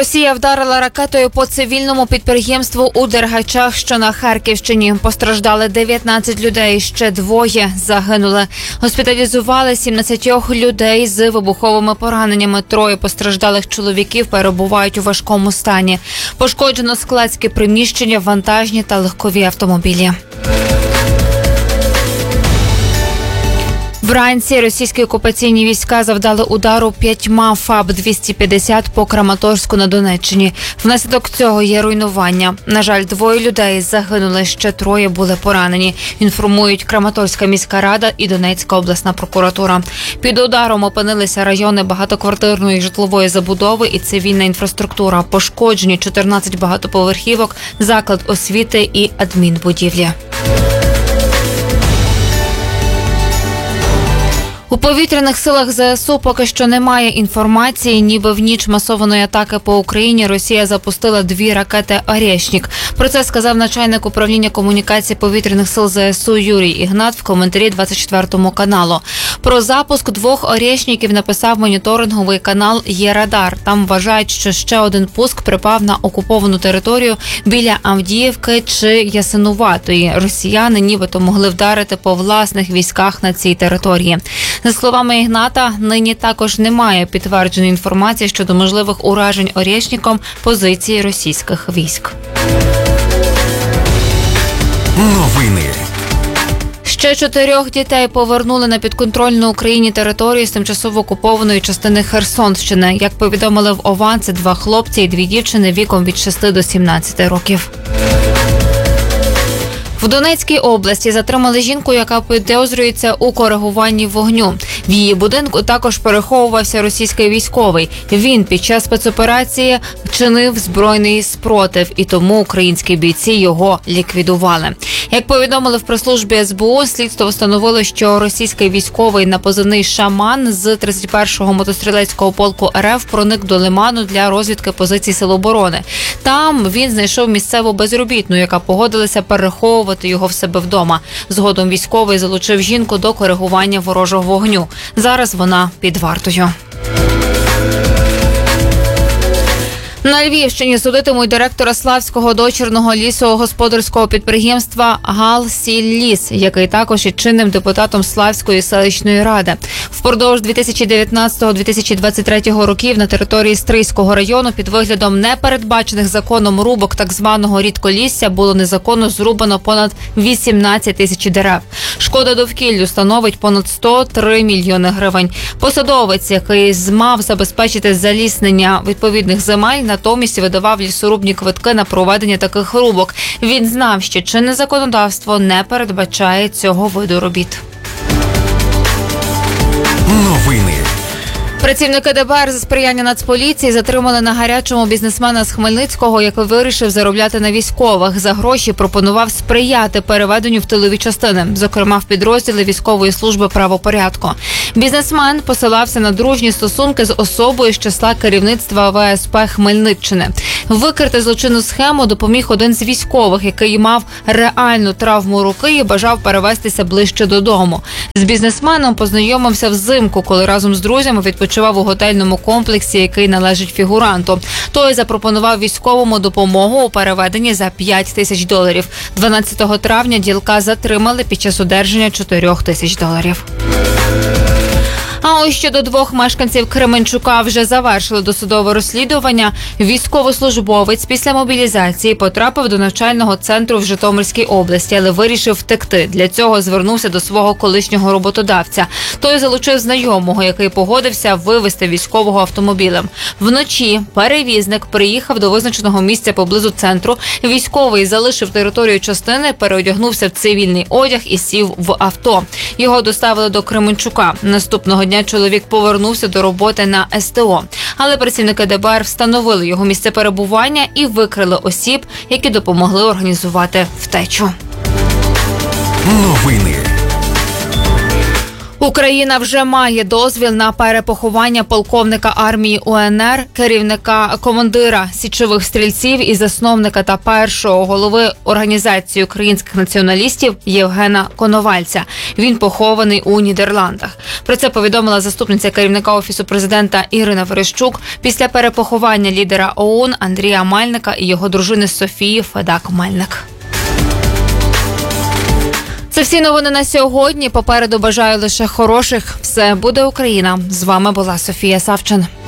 Росія вдарила ракетою по цивільному підприємству у Дергачах, що на Харківщині. Постраждали 19 людей, ще 2 загинули. Госпіталізували 17 людей з вибуховими пораненнями. 3 постраждалих чоловіків перебувають у важкому стані. Пошкоджено складські приміщення, вантажні та легкові автомобілі. Вранці російські окупаційні війська завдали удару 5 ФАБ-250 по Краматорську на Донеччині. Внаслідок цього є руйнування. На жаль, 2 людей загинули, ще 3 були поранені. Інформують Краматорська міська рада і Донецька обласна прокуратура. Під ударом опинилися райони багатоквартирної житлової забудови і цивільна інфраструктура. Пошкоджені 14 багатоповерхівок, заклад освіти і адмінбудівлі. У повітряних силах ЗСУ поки що немає інформації, ніби в ніч масованої атаки по Україні Росія запустила 2 ракети «Орєшнік». Про це сказав начальник управління комунікації повітряних сил ЗСУ Юрій Ігнат в коментарі 24 каналу. Про запуск 2 «Орєшніків» написав моніторинговий канал «Є-Радар». Там вважають, що ще один пуск припав на окуповану територію біля Авдіївки чи Ясинуватої. Росіяни нібито могли вдарити по власних військах на цій території. За словами Ігната, нині також немає підтвердженої інформації щодо можливих уражень «Орєшніком» позиції російських військ. Новини. Ще 4 дітей повернули на підконтрольну Україні територію з тимчасово окупованої частини Херсонщини. Як повідомили в ОВА, це 2 хлопці і 2 дівчини віком від 6 до 17 років. В Донецькій області затримали жінку, яка підозрюється у коригуванні вогню. В її будинку також переховувався російський військовий. Він під час спецоперації чинив збройний спротив, і тому українські бійці його ліквідували. Як повідомили в прес-службі СБУ, слідство встановило, що російський військовий на позивний «Шаман» з 31-го мотострілецького полку РФ проник до Лиману для розвідки позицій Сил оборони. Там він знайшов місцеву безробітну, яка погодилася переховувати його в себе вдома. Згодом військовий залучив жінку до коригування ворожого вогню. Зараз вона під вартою. На Львівщині судитимуть директора Славського дочірного лісогосподарського підприємства «Галсілліс», який також є чинним депутатом Славської селищної ради. Впродовж 2019-2023 років на території Стрийського району під виглядом непередбачених законом рубок так званого рідколісся було незаконно зрубано понад 18 тисяч дерев. Шкода довкіллю становить понад 103 мільйони гривень. Посадовець, який мав забезпечити заліснення відповідних земель, натомість видавав лісорубні квитки на проведення таких рубок. Він знав, що чинне законодавство не передбачає цього виду робіт. Новини. Працівники ДБР за сприяння Нацполіції затримали на гарячому бізнесмена з Хмельницького, який вирішив заробляти на військових. За гроші пропонував сприяти переведенню в тилові частини, зокрема в підрозділи військової служби правопорядку. Бізнесмен посилався на дружні стосунки з особою з числа керівництва ВСП Хмельниччини. Викрити злочинну схему допоміг один з військових, який мав реальну травму руки і бажав перевестися ближче додому. З бізнесменом познайомився взимку, коли разом з друзями відпочивав у готельному комплексі, який належить фігуранту. Той запропонував військовому допомогу у переведенні за $5 тисяч. 12 травня ділка затримали під час одержання $4 тисяч. А ось щодо 2 мешканців Кременчука вже завершили досудове розслідування. Військовослужбовець після мобілізації потрапив до навчального центру в Житомирській області, але вирішив втекти. Для цього звернувся до свого колишнього роботодавця. Той залучив знайомого, який погодився вивезти військового автомобілем. Вночі перевізник приїхав до визначеного місця поблизу центру. Військовий залишив територію частини, переодягнувся в цивільний одяг і сів в авто. Його доставили до Кременчука. Наступного дня чоловік повернувся до роботи на СТО. Але працівники ДБР встановили його місце перебування і викрили осіб, які допомогли організувати втечу. Новини. Україна вже має дозвіл на перепоховання полковника армії УНР, керівника командира січових стрільців і засновника та першого голови Організації українських націоналістів Євгена Коновальця. Він похований у Нідерландах. Про це повідомила заступниця керівника Офісу президента Ірина Верещук після перепоховання лідера ОУН Андрія Мальника і його дружини Софії Федак-Мальник. Це всі новини на сьогодні. Попереду бажаю лише хороших. Все буде Україна. З вами була Софія Савчин.